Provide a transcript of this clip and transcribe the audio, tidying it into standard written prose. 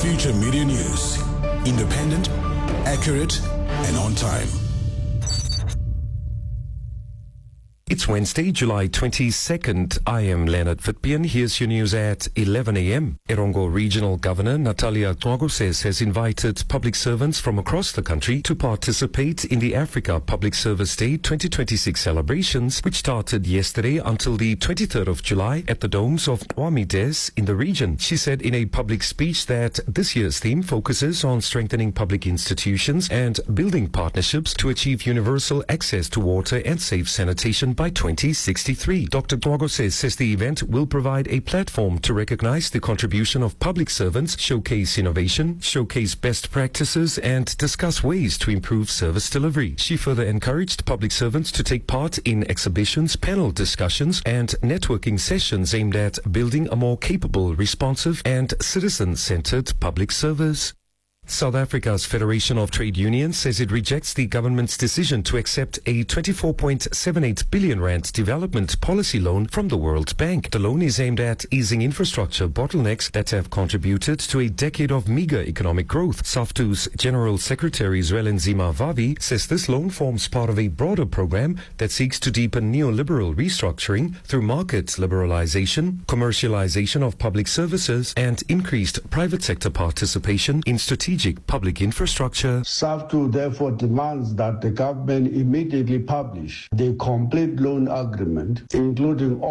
Future Media News. Independent, accurate, and on time. It's Wednesday, July 22nd. I am Leonard Vitbian. Here's your news at 11 a.m. Erongo Regional Governor Natalia Twagoses has invited public servants from across the country to participate in the Africa Public Service Day 2026 celebrations, which started yesterday until the 23rd of July at the domes of Wamides in the region. She said in a public speech that this year's theme focuses on strengthening public institutions and building partnerships to achieve universal access to water and safe sanitation by 2063. Dr. Twagoses says the event will provide a platform to recognize the contribution of public servants, showcase innovation, showcase best practices, and discuss ways to improve service delivery. She further encouraged public servants to take part in exhibitions, panel discussions, and networking sessions aimed at building a more capable, responsive, and citizen-centered public service. South Africa's Federation of Trade Unions says it rejects the government's decision to accept a 24.78 billion rand development policy loan from the World Bank. The loan is aimed at easing infrastructure bottlenecks that have contributed to a decade of meager economic growth. SAFTU's General Secretary Zwelinzima Vavi says this loan forms part of a broader program that seeks to deepen neoliberal restructuring through market liberalization, commercialization of public services, and increased private sector participation in strategic public infrastructure. SAFTU therefore demands that the government immediately publish the complete loan agreement, including